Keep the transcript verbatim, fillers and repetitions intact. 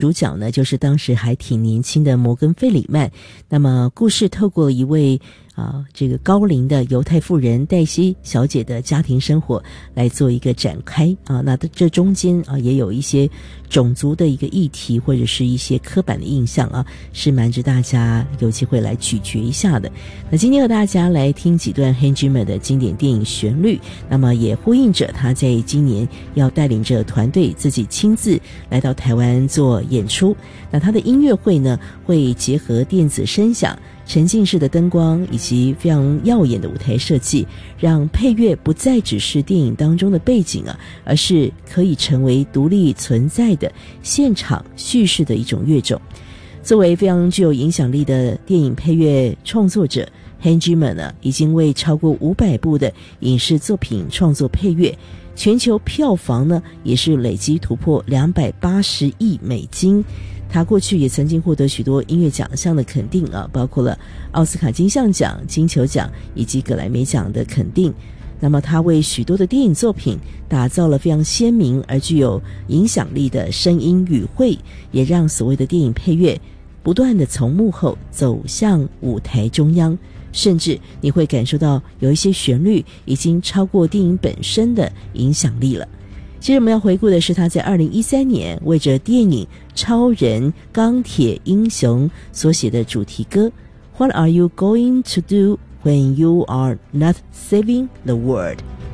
主角呢就是当时还挺年轻的摩根·费里曼。那么故事透过一位啊这个高龄的犹太妇人黛西小姐的家庭生活来做一个展开啊。那这中间啊也有一些种族的一个议题或者是一些刻板的印象啊，是蛮值大家有机会来咀嚼一下的。那今天和大家来听几段 Hans Zimmer 的经典电影旋律，那么也呼应着他在今年要带领着团队自己亲自来到台湾做演出。那他的音乐会呢会结合电子声响、沉浸式的灯光以及非常耀眼的舞台设计，让配乐不再只是电影当中的背景啊，而是可以成为独立存在的现场叙事的一种乐种。作为非常具有影响力的电影配乐创作者， Hans Zimmer 呢已经为超过五百部的影视作品创作配乐，全球票房呢也是累积突破两百八十亿美金。他过去也曾经获得许多音乐奖项的肯定啊，包括了奥斯卡金像奖、金球奖以及葛莱美奖的肯定。那么他为许多的电影作品打造了非常鲜明而具有影响力的声音语汇，也让所谓的电影配乐不断的从幕后走向舞台中央，甚至你会感受到有一些旋律已经超过电影本身的影响力了。其实我们要回顾的是他在二零一三年为着电影《超人钢铁英雄》所写的主题歌 What are you going to do when you are not saving the world？